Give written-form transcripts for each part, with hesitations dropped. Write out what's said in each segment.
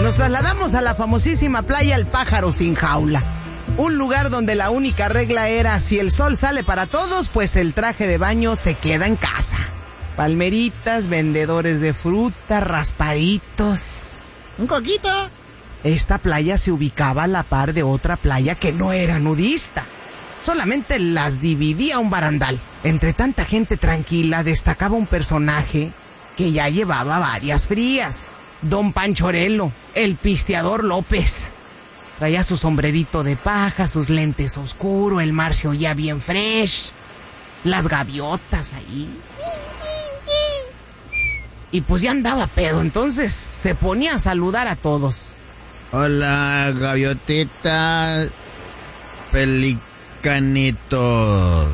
Nos trasladamos a la famosísima playa El Pájaro Sin Jaula. Un lugar donde la única regla era: si el sol sale para todos, pues el traje de baño se queda en casa. Palmeritas, vendedores de fruta, raspaditos. ¿Un coquito? Esta playa se ubicaba a la par de otra playa que no era nudista. Solamente las dividía un barandal. Entre tanta gente tranquila destacaba un personaje que ya llevaba varias frías. Don Panchorelo, el pisteador López. Traía su sombrerito de paja, sus lentes oscuros, el mar se oía bien fresh. Las gaviotas ahí. Y pues ya andaba pedo, entonces se ponía a saludar a todos. Hola, gaviotitas, pelicanitos.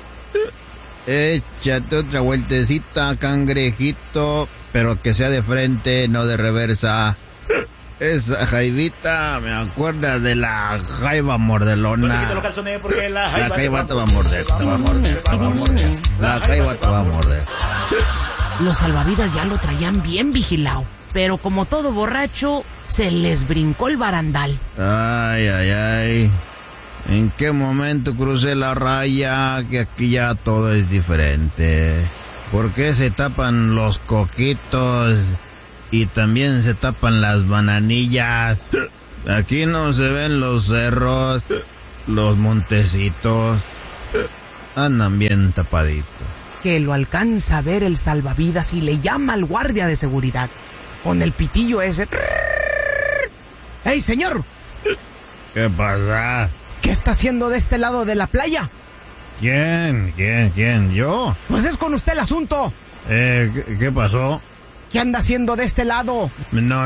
Échate otra vueltecita, cangrejito, pero que sea de frente, no de reversa. Esa jaivita me acuerda de la jaiba mordelona. No te quites los calzones porque la jaiba te va a morder, te va a morder, te va a morder. La jaiba te va a morder. Los salvavidas ya lo traían bien vigilado, pero como todo borracho, se les brincó el barandal. Ay, ay, ay. ¿En qué momento crucé la raya? Que aquí ya todo es diferente. ¿Por qué se tapan los coquitos y también se tapan las bananillas? Aquí no se ven los cerros, los montecitos. Andan bien tapaditos. Que lo alcanza a ver el salvavidas y le llama al guardia de seguridad con el pitillo ese. ¡Ey, señor! ¿Qué pasa? ¿Qué está haciendo de este lado de la playa? ¿Quién? ¿Yo? Pues es con usted el asunto. ¿Qué pasó? ¿Qué anda haciendo de este lado? No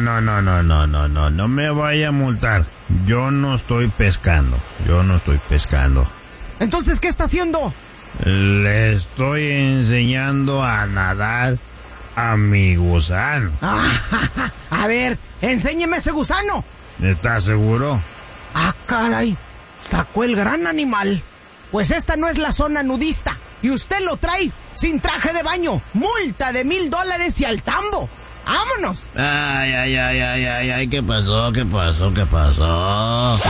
me vaya a multar. Yo no estoy pescando. Entonces, ¿qué está haciendo? Le estoy enseñando a nadar a mi gusano. A ver, enséñeme ese gusano. ¿Estás seguro? Ah, caray, sacó el gran animal. Pues esta no es la zona nudista y usted lo trae sin traje de baño. Multa de $1,000 y al tambo. ¡Vámonos! Ay, ¿qué pasó?